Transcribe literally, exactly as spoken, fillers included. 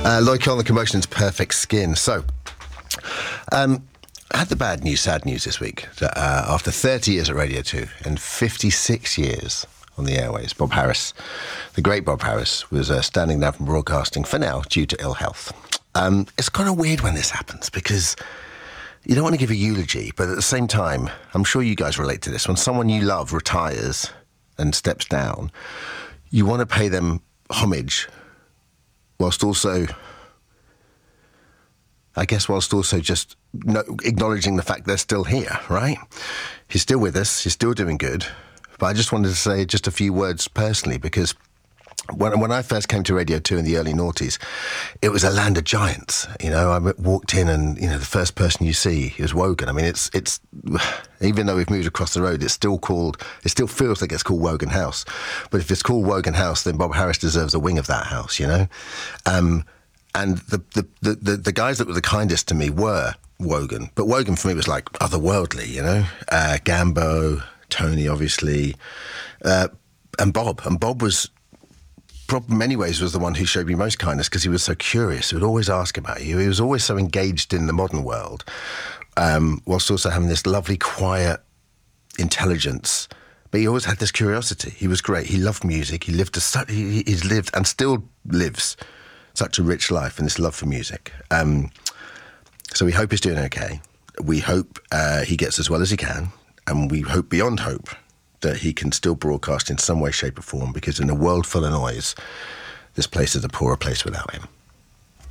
Uh, Lloyd Cole, The Commotion's Perfect Skin. So, um, I had the bad news, sad news this week. That, uh, after thirty years at Radio two and fifty-six years on the airways, Bob Harris, the great Bob Harris, was uh, standing down from broadcasting for now due to ill health. Um, it's kind of weird when this happens because you don't want to give a eulogy, but at the same time, I'm sure you guys relate to this. When someone you love retires and steps down, you want to pay them homage whilst also, I guess, whilst also just no, acknowledging the fact they're still here, right? He's still with us. He's still doing good. But I just wanted to say just a few words personally, because when, when I first came to Radio two in the early noughties, it was a land of giants. You know, I walked in and, you know, the first person you see is Wogan. I mean, it's, it's even though we've moved across the road, it's still called, it still feels like it's called Wogan House. But if it's called Wogan House, then Bob Harris deserves a wing of that house, you know? Um, and the, the, the, the, the guys that were the kindest to me were Wogan. But Wogan for me was like otherworldly, you know? Uh, Gambo, Tony, obviously, uh, and Bob. And Bob was, in many ways, was the one who showed me most kindness because he was so curious. He would always ask about you. He was always so engaged in the modern world, um, whilst also having this lovely, quiet intelligence. But he always had this curiosity. He was great. He loved music. He lived a, he, he's lived and still lives such a rich life and this love for music. Um, so we hope he's doing okay. We hope uh, he gets as well as he can. And we hope beyond hope that he can still broadcast in some way, shape or form, because in a world full of noise, this place is a poorer place without him.